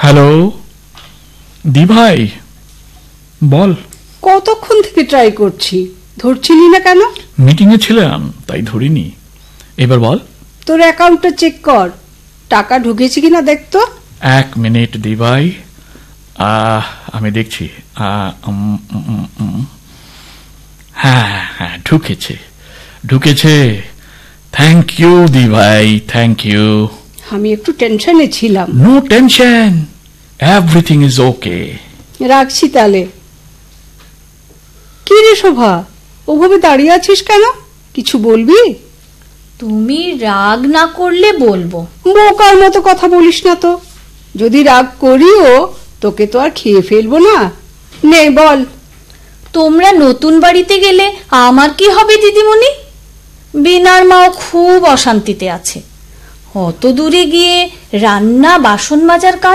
Hello দি ভাই, বল। কতক্ষণ থেকে ট্রাই করছি, ধরছিলি না কেন? মিটিং এ ছিলাম তাই ধরিনি। এবার বল। তোর অ্যাকাউন্টটা চেক কর, টাকা ঢুকেছে কিনা দেখতো। 1 মিনিট দি ভাই, আমি দেখছি। হ্যাঁ হ্যাঁ, ঢুকেছে ঢুকেছে। থ্যাংক ইউ দি ভাই, থ্যাংক ইউ। আমি একটু টেনশনে ছিলাম। No tension, everything is okay. রাখছি তাহলে। কি রে শোভা, ওভাবে দাঁড়িয়ে আছিস কেন? কিছু বলবি? তুমি রাগ না করলে বলবো। বোকার মতো কথা বলিস না তো। যদি রাগ করিও তোকে তো আর খেয়ে ফেলবো না। নে বল। তোমরা নতুন বাড়িতে গেলে আমার কি হবে দিদিমণি? বিনার মাও খুব অশান্তিতে আছে। অত দূরে গিয়ে রান্না বাসন মাজার কাজ